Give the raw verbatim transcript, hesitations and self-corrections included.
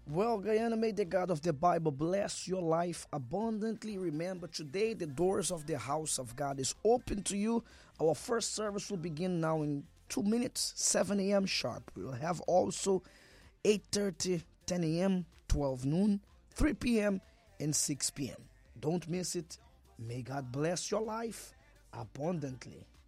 Well, Guyana, may the God of the Bible bless your life abundantly. Remember, today the doors of the house of God is open to you. Our first service will begin now in two minutes, seven a.m. sharp. We will have also eight thirty, ten a.m., twelve noon, three p.m., and six p.m. Don't miss it. May God bless your life abundantly.